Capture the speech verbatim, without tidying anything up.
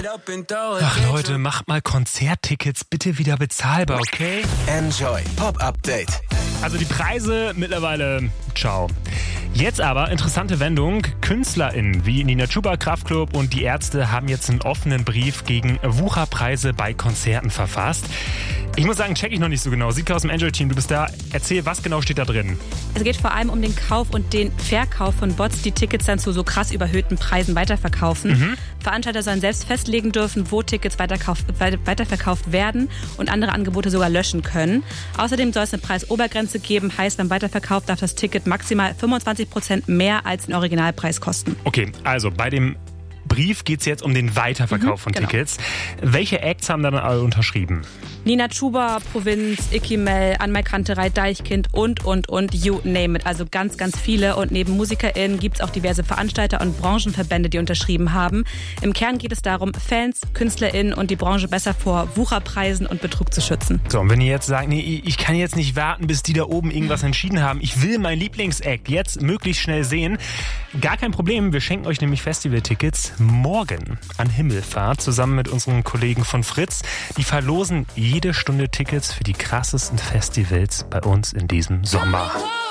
Ach Leute, macht mal Konzerttickets bitte wieder bezahlbar, okay? Enjoy Pop Update. Also die Preise mittlerweile, ciao. Jetzt aber interessante Wendung. KünstlerInnen wie Nina Chuba, Kraftklub und die Ärzte haben jetzt einen offenen Brief gegen Wucherpreise bei Konzerten verfasst. Ich muss sagen, check ich noch nicht so genau. Sika aus dem Enjoy-Team, du bist da. Erzähl, was genau steht da drin? Es geht vor allem um den Kauf und den Verkauf von Bots, die Tickets dann zu so krass überhöhten Preisen weiterverkaufen. Mhm. Veranstalter sollen selbst festlegen dürfen, wo Tickets weiterverkauft werden und andere Angebote sogar löschen können. Außerdem soll es eine Preisobergrenze geben. Heißt, beim Weiterverkauf darf das Ticket maximal fünfundzwanzig Prozent mehr als den Originalpreis kosten. Okay, also bei dem Brief geht es jetzt um den Weiterverkauf mhm, von genau. Tickets. Welche Acts haben da dann alle unterschrieben? Nina Chuba, Provinz, Icky Mell, Anmai Kanterei, Deichkind und, und, und, you name it. Also ganz, ganz viele. Und neben MusikerInnen gibt es auch diverse Veranstalter und Branchenverbände, die unterschrieben haben. Im Kern geht es darum, Fans, KünstlerInnen und die Branche besser vor Wucherpreisen und Betrug zu schützen. So, und wenn ihr jetzt sagt, nee, ich kann jetzt nicht warten, bis die da oben irgendwas entschieden haben. Ich will mein Lieblingsact jetzt möglichst schnell sehen. Gar kein Problem. Wir schenken euch nämlich Festivaltickets morgen an Himmelfahrt zusammen mit unseren Kollegen von Fritz. Die verlosen jede Stunde Tickets für die krassesten Festivals bei uns in diesem Sommer.